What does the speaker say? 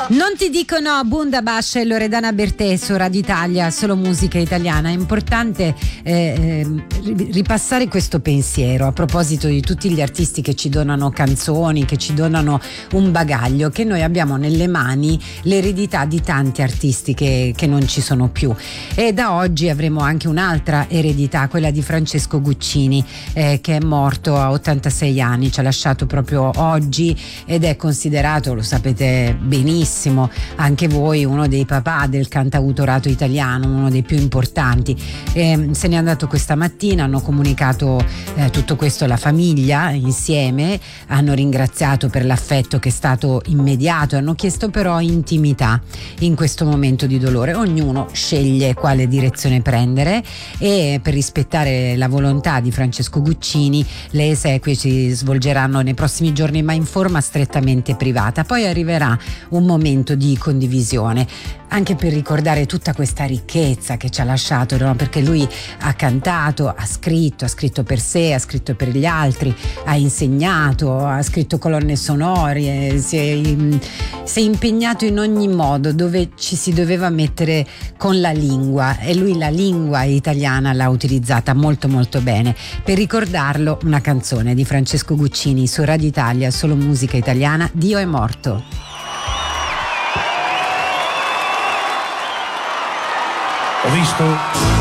Non ti dico no, Bundabash e Loredana Bertè su Radio Italia, solo musica italiana. È importante ripassare questo pensiero a proposito di tutti gli artisti che ci donano canzoni, che ci donano un bagaglio, che noi abbiamo nelle mani l'eredità di tanti artisti che non ci sono più. E da oggi avremo anche un'altra eredità, quella di Francesco Guccini, che è morto a 86 anni, ci ha lasciato proprio oggi ed è considerato, lo sapete benissimo anche voi, uno dei papà del cantautorato italiano, uno dei più importanti. Se n'è andato questa mattina, hanno comunicato tutto questo alla famiglia insieme, hanno ringraziato per l'affetto che è stato immediato, hanno chiesto però intimità in questo momento di dolore. Ognuno sceglie quale direzione prendere e per rispettare la volontà di Francesco Guccini le esequie si svolgeranno nei prossimi giorni, ma in forma strettamente privata. Poi arriverà un momento di condivisione anche per ricordare tutta questa ricchezza che ci ha lasciato, no? Perché lui ha cantato, ha scritto per sé, ha scritto per gli altri, ha insegnato, ha scritto colonne sonore, si è impegnato in ogni modo dove ci si doveva mettere con la lingua, e lui la lingua italiana l'ha utilizzata molto molto bene. Per ricordarlo, una canzone di Francesco Guccini su Radio Italia, solo musica italiana, Dio è morto. Ho visto